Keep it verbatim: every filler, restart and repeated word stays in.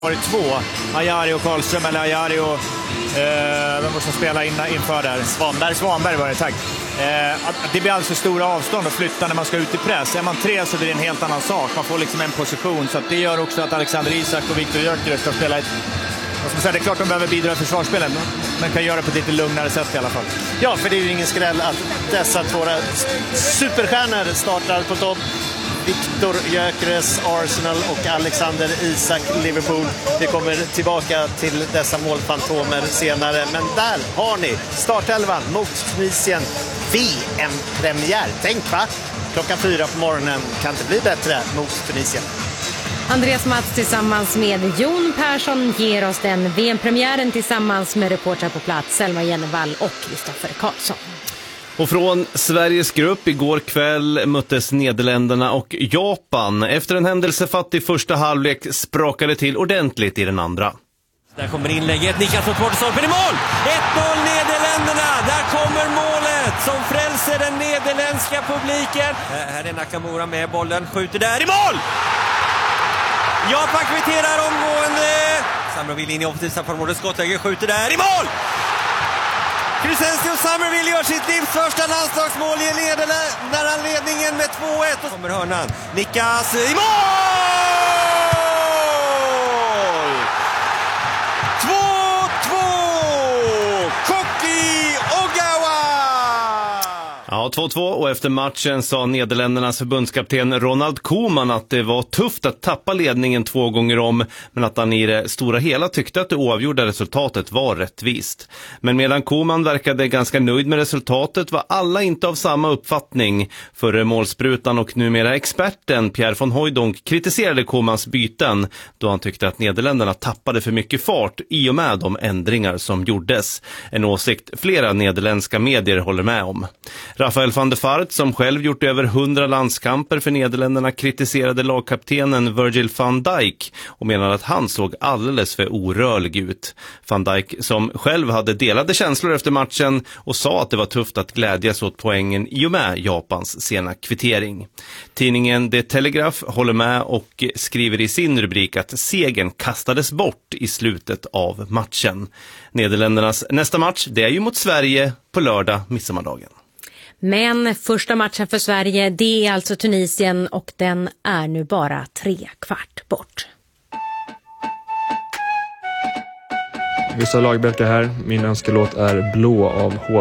Var det två, Ajari och Karlström, eller Ajari och eh, vem var som spelade in, inför där? Svanberg. Svanberg var det, tack. Eh, att, att det blir alltså stora avstånd att flytta när man ska ut i press. Är man tre så blir det en helt annan sak. Man får liksom en position, så att det gör också att Alexander Isak och Viktor Gyökeres ska spela ett... Det är klart de behöver bidra i försvarsspelet, men kan göra det på ett lite lugnare sätt i alla fall. Ja, för det är ju ingen skräll att dessa två superstjärnor startar på topp. Viktor Gyökeres, Arsenal, och Alexander Isak, Liverpool. Vi kommer tillbaka till dessa målfantomer senare. Men där har ni startelvan mot Tunisien. V M-premiär. Tänk va? Klockan fyra på morgonen, kan det bli bättre mot Tunisien. Andreas Mats tillsammans med Jon Persson ger oss den V M-premiären tillsammans med reportrar på plats Selma Jennevall och Kristoffer Karlsson. Och från Sveriges grupp igår kväll möttes Nederländerna och Japan. Efter en händelsefattig första halvlek sprakade till ordentligt i den andra. Där kommer inlägget, nickas mot Portstolpen i mål! ett noll Nederländerna, där kommer målet som frälser den nederländska publiken. Här är Nakamura med bollen, skjuter där i mål! Japan kvitterar omgående. Sammerville in i offensivt formråde, skottläge, skjuter där i mål! Crescencio Sammerville gör sitt livs första landslagsmål i Nederländerna, ledningen med två ett. Och kommer hörnan, nickas i mål! två två! Koki Ogawa! Ja, två två, och efter matchen sa Nederländernas förbundskapten Ronald Koeman att det var tufft att tappa ledningen två gånger om, men att han i det stora hela tyckte att det oavgjorda resultatet var rättvist. Men medan Koeman verkade ganska nöjd med resultatet var alla inte av samma uppfattning. Förre målsprutan och numera experten Pierre von Hooijdonk kritiserade Koemans byten då han tyckte att Nederländerna tappade för mycket fart i och med de ändringar som gjordes. En åsikt flera nederländska medier håller med om. Rafael van der Vaart, som själv gjort över hundra landskamper för Nederländerna, kritiserade lagkaptenen Virgil van Dijk och menade att han såg alldeles för orörlig ut. Van Dijk, som själv hade delade känslor efter matchen och sa att det var tufft att glädjas åt poängen i och med Japans sena kvittering. Tidningen The Telegraph håller med och skriver i sin rubrik att segern kastades bort i slutet av matchen. Nederländernas nästa match, det är ju mot Sverige på lördag, midsommardagen. Men första matchen för Sverige, det är alltså Tunisien, och den är nu bara tre kvart bort. Vissa lagbälte här. Min önskelåt är Blå av H.